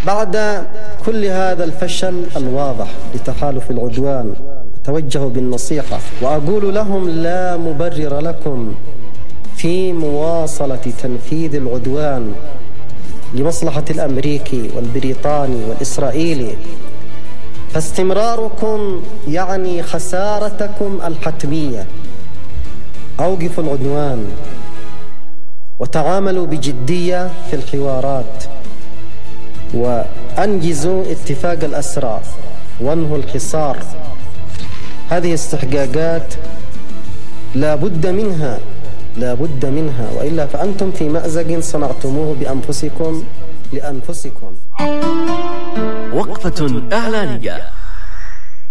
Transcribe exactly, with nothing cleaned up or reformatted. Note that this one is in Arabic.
بعد كل هذا الفشل الواضح لتحالف العدوان أتوجه بالنصيحة وأقول لهم لا مبرر لكم في مواصلة تنفيذ العدوان لمصلحة الأمريكي والبريطاني والإسرائيلي، فاستمراركم يعني خسارتكم الحتمية. أوقفوا العدوان وتعاملوا بجدية في الحوارات وأنجزوا اتفاق الأسرى وانهوا الحصار. هذه استحقاقات لا بد منها لا بد منها وإلا فأنتم في مأزق صنعتموه بأنفسكم لأنفسكم. وقفة إعلانية.